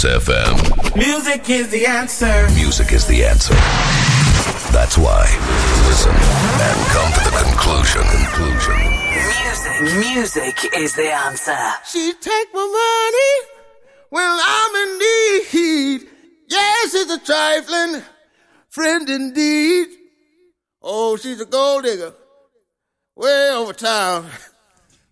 Kiss FM. Music is the answer. Music is the answer. That's why. Listen and come to the conclusion. Music is the answer. She take my money when I'm in need. Yes, it's a trifling friend indeed. Oh, she's a gold digger way over town.